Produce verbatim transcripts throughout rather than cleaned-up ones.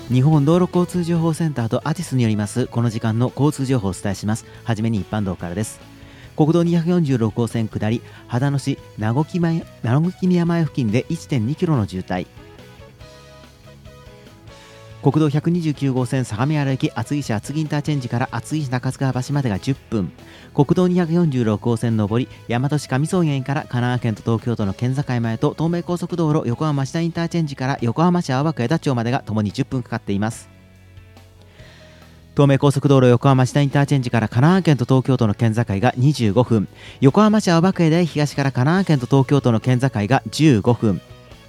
日本道路交通情報センターとアティスによりますこの時間の交通情報をお伝えします。はじめに一般道からです。国道にひゃくよんじゅうろく号線下り秦野市名古木前名古木宮前付近で いってんにキロの渋滞。国道ひゃくにじゅうきゅう号線相模原駅厚木市厚木インターチェンジから厚木市中津川橋までがじゅっぷん。国道にひゃくよんじゅうろく号線上り大和市上草原から神奈川県と東京都の県境前と東名高速道路横浜市田インターチェンジから横浜市青葉区枝町までがともにじゅっぷんかかっています。東名高速道路横浜市田インターチェンジから神奈川県と東京都の県境がにじゅうごふん、横浜市青葉区枝井東から神奈川県と東京都の県境がじゅうごふん、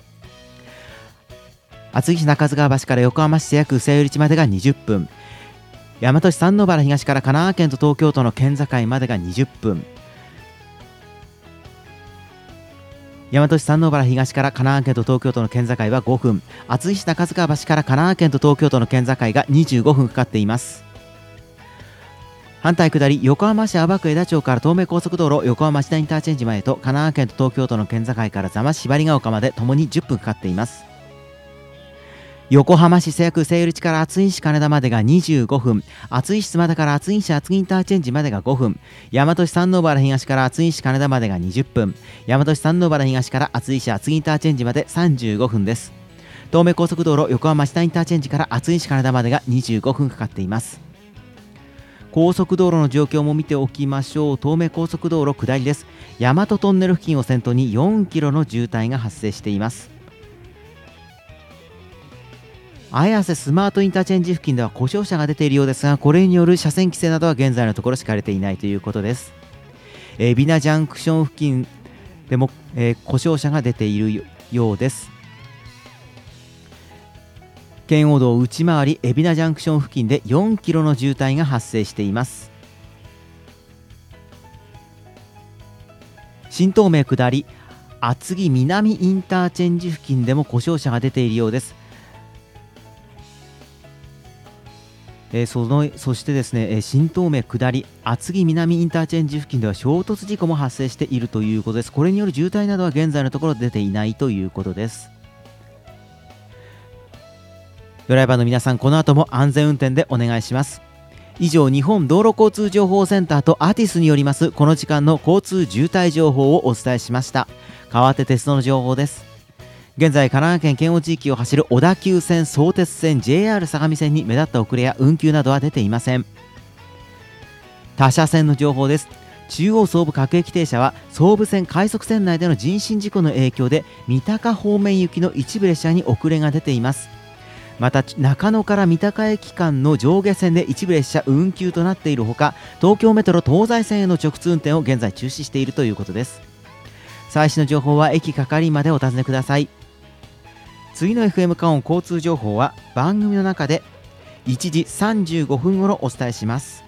厚木市中津川橋から横浜市瀬谷区瀬谷口までがにじゅっぷん、大和市三野原東から神奈川県と東京都の県境までがにじゅっぷん、大和市三野原東から神奈川県と東京都の県境はごふん、厚木市中津川橋から神奈川県と東京都の県境がにじゅうごふんかかっています。反対下り横浜市青葉区枝町から東名高速道路横浜市田インターチェンジ前と神奈川県と東京都の県境から座間市縛ヶ丘までともにじゅっぷんかかっています。横浜市瀬谷区瀬谷口から厚木市金田までがにじゅうごふん、厚木市須磨田から厚木市厚木インターチェンジまでがごふん、大和市三野原東から厚木市金田までがにじゅっぷん、大和市三野原東から厚木市厚木インターチェンジまでさんじゅうごふんです。東名高速道路横浜市田インターチェンジから厚木市金田までがにじゅうごふんかかっています。高速道路の状況も見ておきましょう。東名高速道路下りです。大和トンネル付近を先頭によんキロの渋滞が発生しています。綾瀬スマートインターチェンジ付近では故障車が出ているようですが、これによる車線規制などは現在のところ敷かれていないということです。海老名ジャンクション付近でも、えー、故障車が出ているようです。圏央道内回り海老名ジャンクション付近でよんキロの渋滞が発生しています。新東名下り厚木南インターチェンジ付近でも故障車が出ているようです。えー、そのそしてですね、新東名下り厚木南インターチェンジ付近では衝突事故も発生しているということです。これによる渋滞などは現在のところ出ていないということです。ドライバーの皆さん、この後も安全運転でお願いします。以上、日本道路交通情報センターとアーティスによりますこの時間の交通渋滞情報をお伝えしました。川手鉄道の情報です。現在、神奈川県県央地域を走る小田急線、相鉄線、ジェイアール 相模線に目立った遅れや運休などは出ていません。他車線の情報です。中央総武各駅停車は総武線快速線内での人身事故の影響で三鷹方面行きの一部列車に遅れが出ています。また中野から三鷹駅間の上下線で一部列車運休となっているほか、東京メトロ東西線への直通運転を現在中止しているということです。最新の情報は駅係員までお尋ねください。次の エフエム カオン交通情報は番組の中でいちじさんじゅうごふん頃お伝えします。